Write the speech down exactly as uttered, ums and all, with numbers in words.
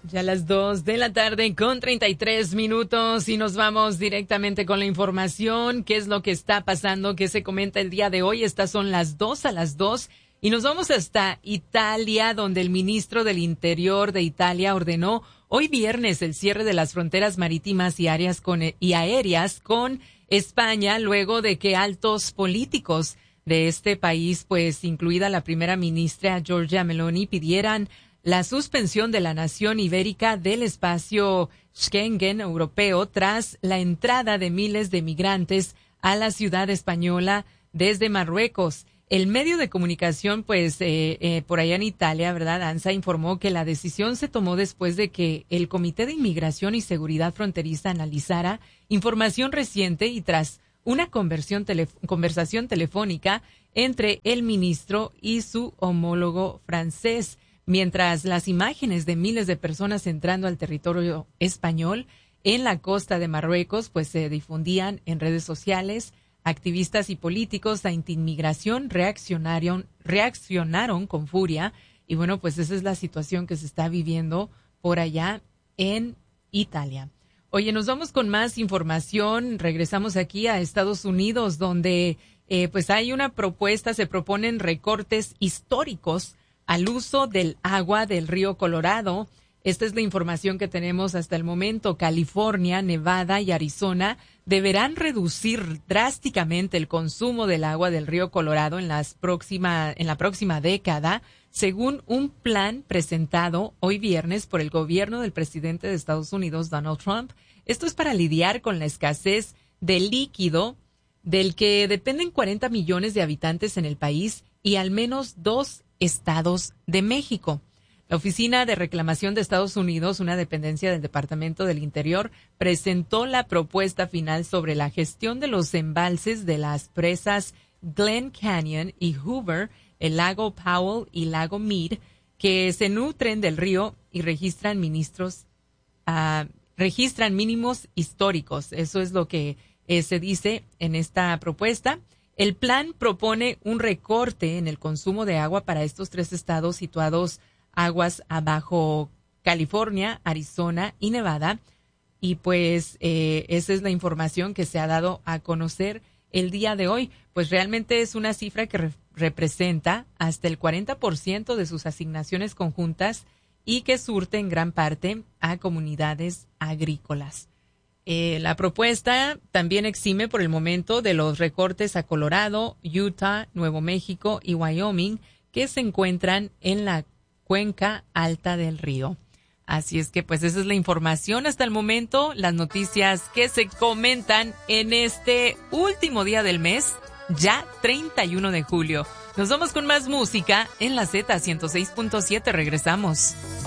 Ya las dos de la tarde con treinta y tres minutos y nos vamos directamente con la información. ¿Qué es lo que está pasando? ¿Qué se comenta el día de hoy? Estas son las dos a las dos y nos vamos hasta Italia, donde el ministro del Interior de Italia ordenó hoy viernes el cierre de las fronteras marítimas y, áreas con, y aéreas con España, luego de que altos políticos de este país, pues incluida la primera ministra Giorgia Meloni, pidieran la suspensión de la nación ibérica del espacio Schengen europeo tras la entrada de miles de migrantes a la ciudad española desde Marruecos. El medio de comunicación, pues, eh, eh, por allá en Italia, ¿verdad? ANSA informó que la decisión se tomó después de que el Comité de Inmigración y Seguridad Fronteriza analizara información reciente y tras una conversión tele- conversación telefónica entre el ministro y su homólogo francés. Mientras las imágenes de miles de personas entrando al territorio español en la costa de Marruecos pues se difundían en redes sociales, activistas y políticos anti-inmigración reaccionaron, reaccionaron con furia y bueno, pues esa es la situación que se está viviendo por allá en Italia. Oye, nos vamos con más información. Regresamos aquí a Estados Unidos, donde eh, pues hay una propuesta, se proponen recortes históricos al uso del agua del río Colorado. Esta es la información que tenemos hasta el momento. California, Nevada y Arizona deberán reducir drásticamente el consumo del agua del río Colorado en, las próxima, en la próxima década, según un plan presentado hoy viernes por el gobierno del presidente de Estados Unidos, Donald Trump. Esto es para lidiar con la escasez de líquido del que dependen cuarenta millones de habitantes en el país y al menos dos estados de México. La Oficina de Reclamación de Estados Unidos, una dependencia del Departamento del Interior, presentó la propuesta final sobre la gestión de los embalses de las presas Glen Canyon y Hoover, el lago Powell y lago Mead, que se nutren del río y registran ministros, uh, registran mínimos históricos. Eso es lo que eh, se dice en esta propuesta. El plan propone un recorte en el consumo de agua para estos tres estados situados aguas abajo California, Arizona y Nevada. Y pues eh, esa es la información que se ha dado a conocer el día de hoy. Pues realmente es una cifra que re- representa hasta el cuarenta por ciento de sus asignaciones conjuntas y que surte en gran parte a comunidades agrícolas. Eh, la propuesta también exime por el momento de los recortes a Colorado, Utah, Nuevo México y Wyoming, que se encuentran en la cuenca alta del río. Así es que pues esa es la información hasta el momento, las noticias que se comentan en este último día del mes, ya treinta y uno de julio. Nos vamos con más música en la Z ciento seis punto siete, regresamos.